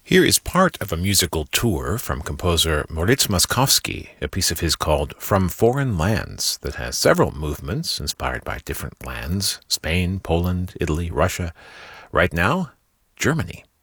Here is part of a musical tour from composer Moritz Moszkowski, a piece of his called From Foreign Lands that has several movements inspired by different lands: Spain, Poland, Italy, Russia. Right now, Germany.